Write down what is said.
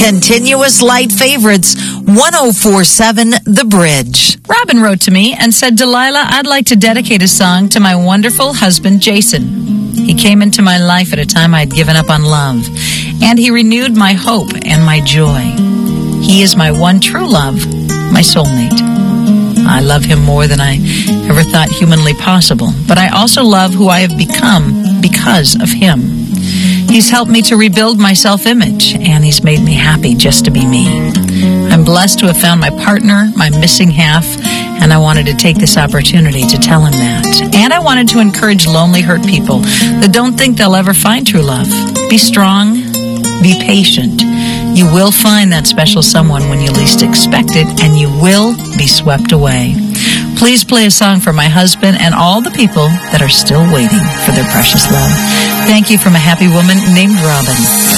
Continuous Light Favorites, 104.7 The Bridge. Robin wrote to me and said, Delilah, I'd like to dedicate a song to my wonderful husband, Jason. He came into my life at a time I'd given up on love, and he renewed my hope and my joy. He is my one true love, my soulmate. I love him more than I ever thought humanly possible, but I also love who I have become because of him. He's helped me to rebuild my self-image, and he's made me happy just to be me. I'm blessed to have found my partner, my missing half, and I wanted to take this opportunity to tell him that. And I wanted to encourage lonely, hurt people that don't think they'll ever find true love. Be strong, be patient. You will find that special someone when you least expect it, and you will be swept away. Please play a song for my husband and all the people that are still waiting for their precious love. Thank you from a happy woman named Robin.